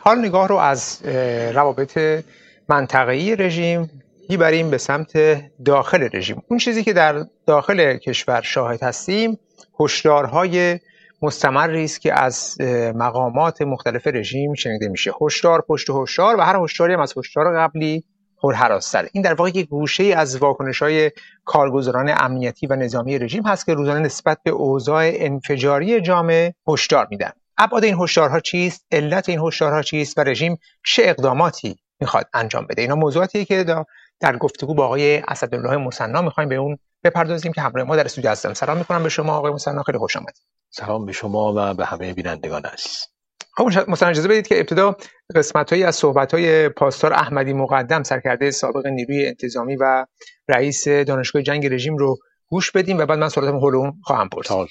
حال نگاه رو از روابط منطقه‌ای رژیم میبریم به سمت داخل رژیم. اون چیزی که در داخل کشور شاهد هستیم هشدارهای مستمری است که از مقامات مختلف رژیم شنیده میشه. هشدار پشت هشدار و هر هشداری هم از هشدار قبلی پرهراس‌تر. این در واقع یک گوشه از واکنش‌های کارگزاران امنیتی و نظامی رژیم هست که روزانه نسبت به اوضاع انفجاری جامعه هشدار میدن. ابعاد این هشدارها چیست؟ علت این هشدارها چیست؟ و رژیم چه اقداماتی میخواد انجام بده؟ اینا موضوعاتیه که در گفتگو با آقای اسدالله مثنی میخوایم به اون بپردازیم که همراه ما در استودیو هستن. سلام میکنم به شما آقای مثنی، خیلی خوش آمدید. سلام به شما و به همه بینندگان عزیز. خب مثلا اجازه بدید که ابتدا قسمت‌هایی از صحبت‌های پاسدار احمدی مقدم، سرکرده سابق نیروی انتظامی و رئیس دانشگاه جنگ رژیم رو گوش بدیم و بعد من سوالاتم حول اون خواهم پرسید.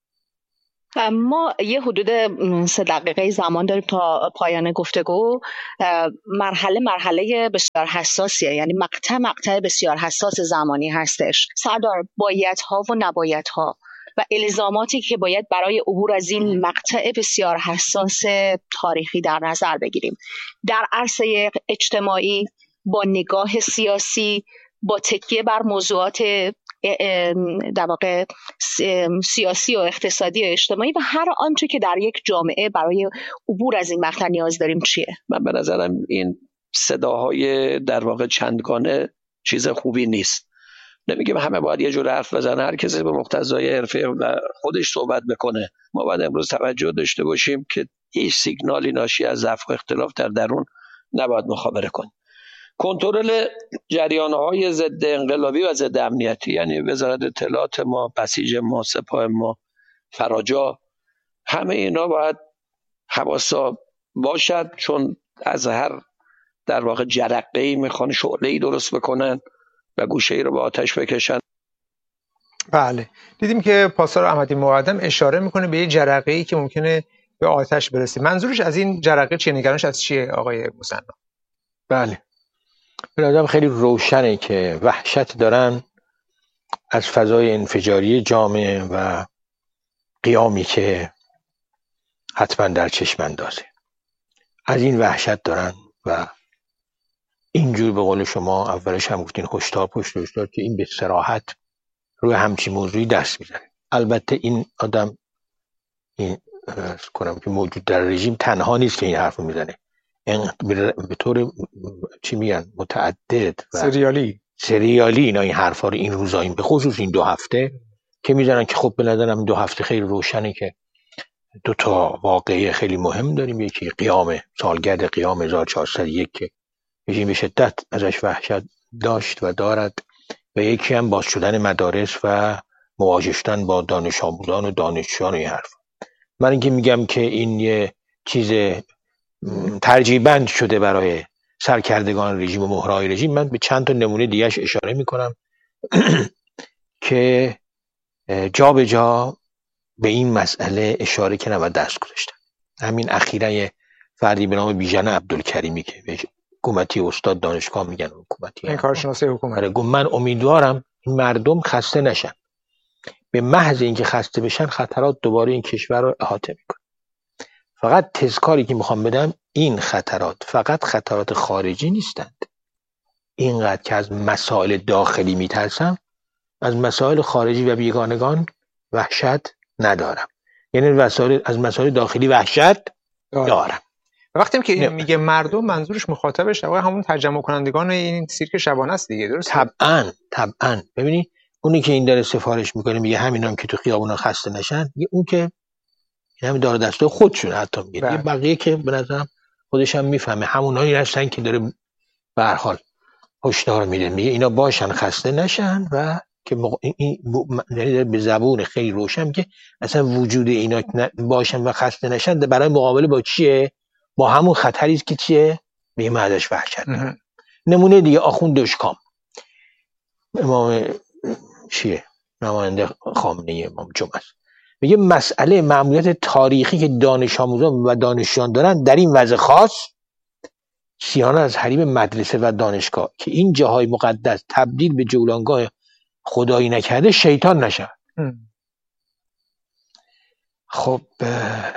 ما یه حدود 3 دقیقه زمان داریم تا پایان گفتگو. مرحله بسیار حساسیه، یعنی مقطع بسیار حساس زمانی هستش. سردار، بایدها و نبایدها و الزاماتی که باید برای عبور از این مقطع بسیار حساس تاریخی در نظر بگیریم در عرصه اجتماعی، با نگاه سیاسی، با تکیه بر موضوعات در واقع سیاسی و اقتصادی و اجتماعی و هر آنچه که در یک جامعه برای عبور از این مقطع نیاز داریم چیه؟ من به نظرم این صداهای در واقع چندگانه چیز خوبی نیست. نمیگیم همه باید یه جور حرف بزنه، هر کسی به مقتضای حرفه و خودش صحبت بکنه. ما باید امروز توجه داشته باشیم که هیچ سیگنالی ناشی از ضعف و اختلاف در درون نباید مخابره کنیم. کنترل جریان‌های ضد انقلابی و ضد امنیتی، یعنی وزارت اطلاعات ما، بسیج ما، سپاه ما، فراجا، همه اینا باید حواسا باشد، چون از هر در واقع جرقه‌ای میخوان شعله‌ای درست بکنن و گوشه‌ای رو به آتش بکشن. بله، دیدیم که پاسدار احمدی مقدم اشاره میکنه به یه جرقه‌ای که ممکنه به آتش برسه. منظورش از این جرقه چیه؟ نگرانش از چیه آقای مثنی؟ بله، به نظرم خیلی روشنه که وحشت دارن از فضای انفجاری جامعه و قیامی که حتما در چشم اندازه. از این وحشت دارن و اینجور به قول شما اولش هم گفتین هشدار پشت هشدار که این به صراحت روی همچین موضوعی دست میزنه. البته این آدم این کنم که موجود در رژیم تنها نیست که این حرف رو میزنه، به طور چی میگن متعدد و سریالی اینا این حرفا رو این روزا، این به خصوص این 2 هفته که میزنن که خب به نظرم 2 هفته خیلی روشنه که 2 تا واقعه خیلی مهم داریم. یکی سالگرد قیام 1401 که رژیم به شدت ازش وحشت داشت و دارد و یکی هم باز شدن مدارس و مواجه شدن با دانش آموزان و دانشجویان و این حرف. من اینکه میگم که این یه چیز ترجیح بند شده برای سرکردگان رژیم و مهرهای رژیم، من به چند تا نمونه دیگهش اشاره میکنم که جا به جا به این مسئله اشاره که نباید دست گذاشتن. همین اخیراً یه فردی به نام بیژن عبدالکریمی که به حکومتی استاد دانشگاه میگن، حکومتی این کارشناس حکومت، من امیدوارم این مردم خسته نشن. به محض اینکه خسته بشن خطرات دوباره این کشور رو احاطه میکنه. فقط تذکاری که میخوام بدم، این خطرات فقط خطرات خارجی نیستند. اینقدر که از مسائل داخلی میترسم، از مسائل خارجی و بیگانگان وحشت ندارم. یعنی از مسائل داخلی وحشت دارم. وقتی که میگه مردم، منظورش مخاطبش واقعا همون ترجمه کنندگان این سیرک شبانه است دیگه، درست؟ طبعاً. ببینی اونی که این داره سفارش میکنه میگه همینام که تو خیابونا خسته نشن، میگه اون که همین داره دسته خودشون حتی میگه. بقیه که به نظرم خودش هم میفهمه همونایی هستن که داره به هر حال هشدار میده، میگه اینا باشن خسته نشن و که یعنی به زبون خیلی روشن میگه اصلا وجود اینا باشن و خسته نشن برای مقابله با چیه؟ با همون خطری است که چیه؟ میگه من ازش وحشت دارم. نمونه دیگه آخوند دشکام، امام چیه؟ نماینده خامنه‌ای امام جمعه است. میگه مسئله مأموریت تاریخی که دانش آموزان و دانشجویان دارن در این وضع خاص، صیانت از حریم مدرسه و دانشگاه که این جاهای مقدس تبدیل به جولانگاه خدایی نکرده شیطان نشد. خب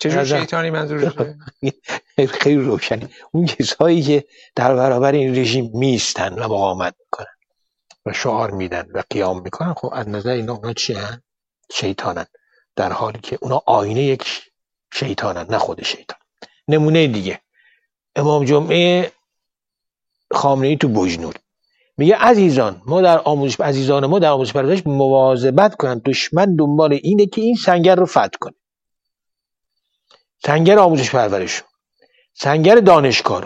چجور شیطانی منظورشه؟ خیلی روشنه. اون کسایی که در برابر این رژیم میستن و مقاومت میکنن و شعار میدن و قیام میکنن، خب از نظر اونا چی هن؟ شیطانن، در حالی که اونا آینه یک شیطانن، نه خود شیطان. نمونه دیگه، امام جمعه خامنه‌ای تو بجنور میگه عزیزان ما در آموزش پرورش مواظبت کنن، دشمن دنبال اینه که این سنگر رو فتح کنه، سنگر آموزش پرورش، سنگر دانشگاه رو.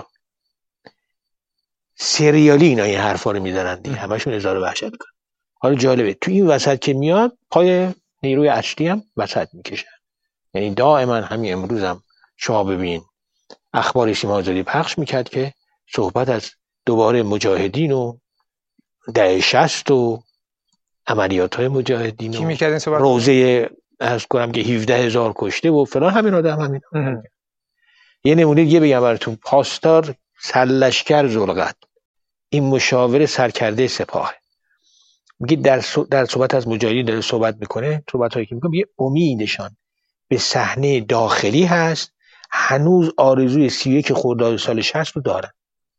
سریالی اینا این حرفا رو میزنن دیگه، همشون هزار وحشت کن. حالا جالبه تو این وسط که میاد پای نیروی اصلی هم وسط میکشن. یعنی دائما همین امروز هم شما ببین اخبار سیما آزادی پخش میکرد که صحبت از دوباره مجاهدین و دهه 60 و عملیات‌های مجاهدین و روزه از کنم که 17,000 کشته و فلان، همین آدم همین. یه نمونه دیگه بگم براتون، پاسدار سرلشکر ذوالقعد، این مشاور سرکرده سپاه، میگه در صحبت از مجاهدین داره صحبت میکنه، صحبتایی که میکنه میگه امیدشان به صحنه داخلی هست، هنوز آرزوی 31 خرداد سال 60 رو دارن.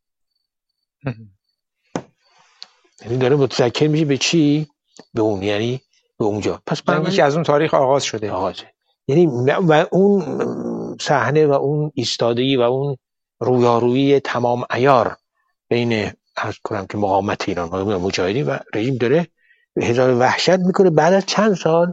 یعنی داره متذکر میشه به چی؟ به اون، یعنی به اونجا. پس یعنی که از اون تاریخ آغاز شده. یعنی و اون صحنه و اون ایستادگی و اون رویارویی تمام عیار بین از کنم که مقاومت ایران و مجاهدین و رژیم داره هزار وحشت میکنه. بعد از چند سال؟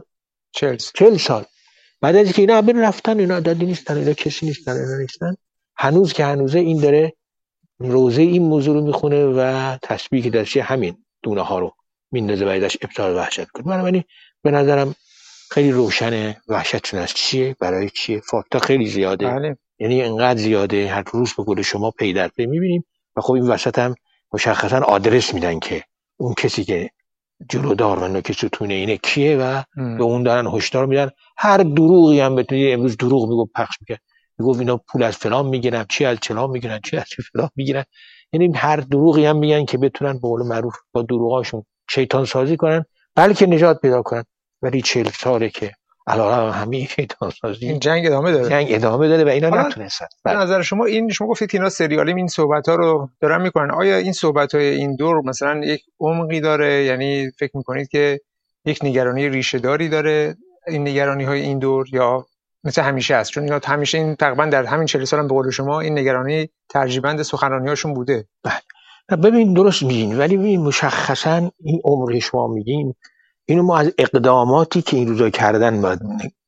40 سال بعد از که اینا همه رفتن، اینا عددی نیستن، اینا کسی نیستن، هنوز که هنوزه این داره روزه این موضوع رو میخونه و تسبیح که داشته همین دونه ها رو میندازه بعدش ابطال وحشت کنه. بنابراین به نظرم خیلی روشنه وحشتشون از چیه، برای چیه. فاکتا خیلی زیاده. بله. یعنی اینقدر زیاده هر روز به قول شما پی در پی میبینیم و خب این وسط هم مشخصا آدرس میدن که اون کسی که جلودار و نوک ستون اینه کیه و به اون دارن هشدار میدن. هر دروغی هم بتونی، امروز دروغ میگو پخش میکنه، میگو اینا پول از فلان میگیرن، چی از چلان میگیرن، چی از فلان میگیرن. یعنی هر دروغی هم میگن که بتونن به قول معروف با دروغاشون شیطان سازی کنن، بلکه نجات پیدا کنن. ولی 40 ساله که علاوه همین شیطان سازی، این جنگ ادامه داره و اینا نتونستن. به نظر شما شما گفتید که اینا سریالی این صحبت‌ها رو دارن میکنن، آیا این صحبت‌های این دور مثلا یک عمقی داره؟ یعنی فکر میکنید که یک نگرانی ریشه داری داره این نگرانی‌های این دور، یا مثل همیشه است؟ چون اینا همیشه این تقریبا در همین 40 سال هم به قول شما این نگرانی ترجیبند سخنرانی‌هاشون بوده. ببین درست میگین، ولی ببین مشخصا این عمری شما میگین اینو ما از اقداماتی که این روزا کردن باید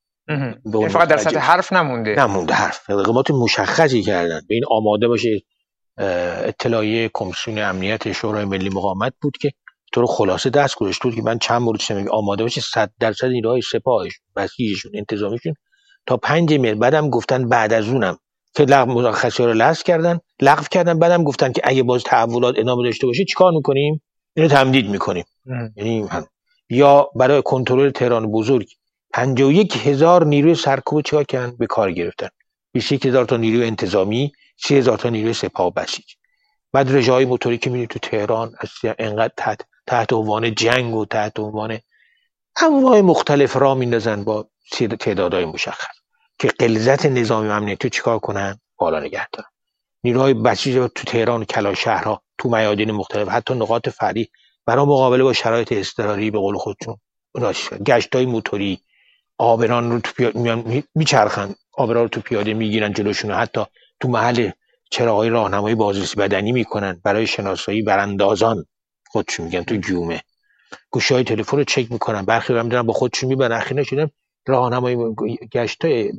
این فقط در سطح حرف نمونده حرف، اقدامات مشخصی کردن. به این آماده باشه. اطلاعیه کمیسیون امنیت شورای ملی مقاومت بود که تو رو خلاصه دست گذاشت بود که من چند مورد شنیدم آماده باشه 100% نیروهای سپاهش، بسیجشون، انتظامیشون تا 5 مهر. بعدم گفتن بعد از اونم که مرخصی رو لغو کردن، بعدم گفتن که اگه باز تحولات ادامه داشته باشه چیکار می‌کنیم؟ اینو تمدید می‌کنیم. یعنی یا برای کنترل تهران بزرگ 51,000 نیروی سرکوب چیکار کردن؟ به کار گرفتن. 21,000 تا نیروی انتظامی، 30,000 تا نیروی سپاه بسیج. بعد رژه‌های موتوری که می‌بینید تو تهران از انقدر تحت عنوان جنگ و تحت عنوان انواع مختلف را میندازن با تعدادهای مشخص که غلظت نظامی و امنیتی چیکار کنن؟ بالا نگه دارن. نیروهای بسیج تو تهران و کلانشهرها تو میادین مختلف، حتی نقاط فرعی، برای مقابله با شرایط اضطراری به قول خودشون گشتای موتوری، آبران رو تو میچرخن، آبران رو تو پیاده میگیرن جلوشون، حتی تو محل چراغای راهنمایی بازرسی بدنی میکنن برای شناسایی براندازان، خودشون میگن تو جومه. گوشی‌های تلفن رو چک میکنن، برخی رو میدونن با خودشون میبرن. اخیراً شدن راهنمایی گشتای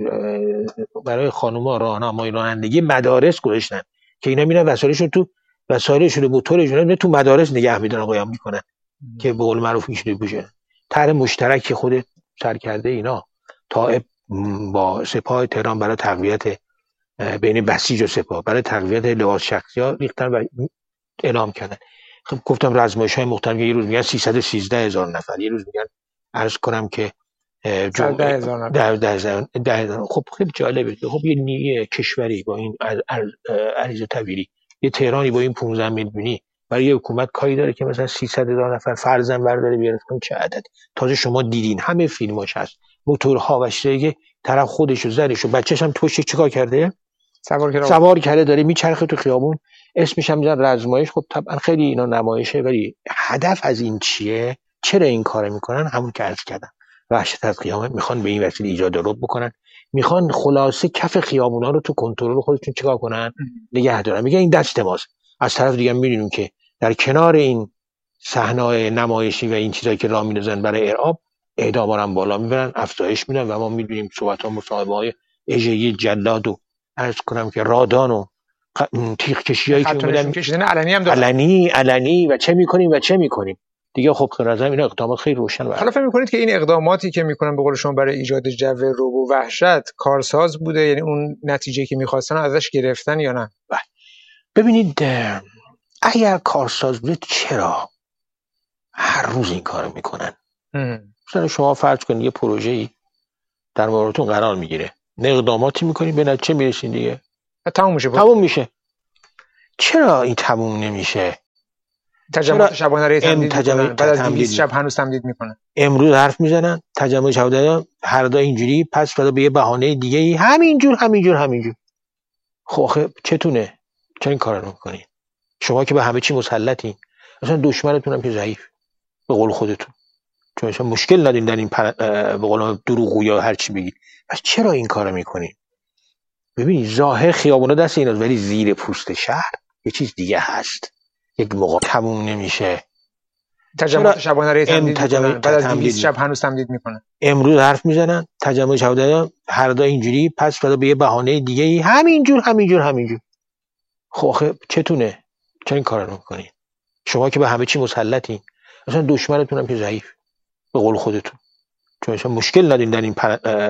برای خانوما، راهنمایی رانندگی مدارس گذاشتن که اینا میرن وسایلشون موتورشون تو مدارس نگه میدارن، قیام میکنن که به قول معروف میشه بشه. طرح مشترک که خود سرکرده اینا طائب با سپاه تهران برای تقویت بین بسیج و سپاه، برای تقویت لباس شخصی‌ها ریختن و اعلام کردن. خب گفتم رزمایش‌های مختلف، یه روز میگن 313,000 نفر، یه روز میگن عرض کنم که 10,000. خب خیلی جالبه. خب یه کشوری با این عریض طویلی، یه تهرانی با این 15 میلیونی، برای یه حکومت کاری داره که مثلا 300,000 نفر فرضاً برداره بیاره؟ چه عدد؟ تازه شما دیدین همه فیلماش هست، موتورها و چیزایی که طرف خودش و زنش و بچه‌ش هم توش چیکار کرده؟ سوار کرده داره میچرخه تو خیابون، اسمش هم میذارن رزمایش. خب طبعا خیلی اینا نمایشه، ولی هدف از این چیه؟ چرا این کارو میکنن؟ همون که عرض کردم، وحشت از قیامت. میخوان به این وسیله ایجاد رعب بکنن، میخوان خلاصه کف خیابونا رو تو کنترل خودشون چیکار کنن؟ نگه دارن. میگن این دست ماست. از طرف دیگه میدونیم که در کنار این صحنه‌های نمایشی و این چیزایی که راه میندازن برای ارعاب، اعدام هم بالا میبرن، افزایش میدن. و ما میدونیم صحبت‌ها مصاحبه‌های اژه‌ای جلاد و عرض کنم که رادان و تیغ کشیایی که اومدن کشیدن علنی هم دارن، علنی و چه میکنیم دیگه. خب به نظر اینا اقدامات خیلی روشن. حالا فکر می‌کنید که این اقداماتی که میکنن به قول شما برای ایجاد جو رعب و وحشت کارساز بوده؟ یعنی اون نتیجه که می‌خواستن ازش گرفتن یا نه؟ ببینید اگر کارساز بوده چرا هر روز این کارو میکنن؟ مثلا شما فرض کنید یه پروژه‌ای در موردتون قرار میگیره، اقداماتی میکنید، به نتیجه میرسین دیگه، تموم میشه. چرا این تموم نمیشه؟ تجمعات شبانه ری تمدید میکنن، بعد از 200 شب هنوز تمدید میکنن. امروز حرف میزنن تجمع شبانه، فردا اینجوری، پس فردا به یه بهانه دیگه همینجور. خب آخه چتونه؟ چرا این کارا رو میکنین؟ شما که به همه چی مسلطین، اصلا دشمنتون هم که ضعیف به قول خودتون، چون اصلا مشکل ندین در این به قول دروغگویا هر چی بگید. پس چرا این کارو میکنین؟ ببینید ظاهر خیابونا دست ایناست، ولی زیر پوست شهر یه چیز دیگه هست. یک موقع تموم نمیشه. تجمعات شبانه ری تمدید میکنن، بعد از 200 شب هنوز تمدید میکنن. امروز حرف میزنن تجمع شبانه، فردا اینجوری، پس فردا به یه بهانه دیگه همینجور. خب آخه چتونه؟ چرا این کارا رو میکنین؟ شما که به همه چی مسلطین، اصلا دشمنتون هم که ضعیف به قول خودتون، چون اصلا مشکل ندین در این